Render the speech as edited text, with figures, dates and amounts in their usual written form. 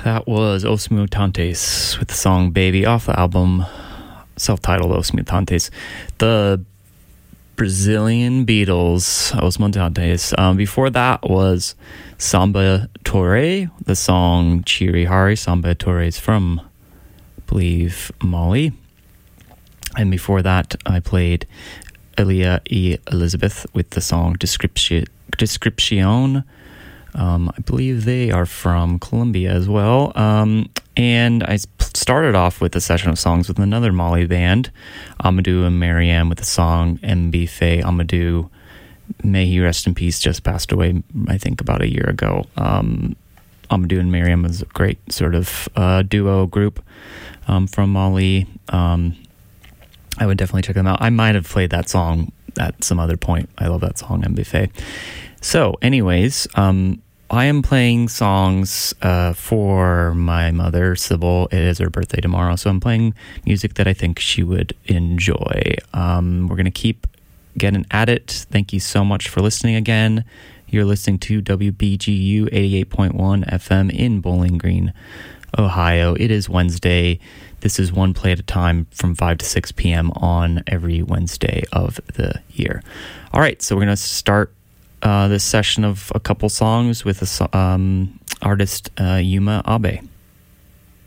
That was Os Mutantes with the song Baby off the album self-titled Os Mutantes. The Brazilian Beatles, Os Mutantes. Before that was Samba Torre, the song Chiri Hari. Samba Torre is from, I believe, Mali. And before that, I played Elia e Elizabeth with the song Description. I believe they are from Colombia as well. And I started off with a session of songs with another Mali band, Amadou and Mariam, with the song Mbife. Amadou, may he rest in peace, just passed away, I think, about a year ago. Amadou and Mariam was a great sort of duo group from Mali. I would definitely check them out. I might have played that song at some other point. I love that song, Mbife. So, anyways, I am playing songs for my mother, Sybil. It is her birthday tomorrow, so I'm playing music that I think she would enjoy. We're going to keep getting at it. Thank you so much for listening again. You're listening to WBGU 88.1 FM in Bowling Green, Ohio. It is Wednesday. This is One Play at a Time from 5 to 6 p.m. on every Wednesday of the year. All right, so we're going to start this session of a couple songs with artist Yuma Abe.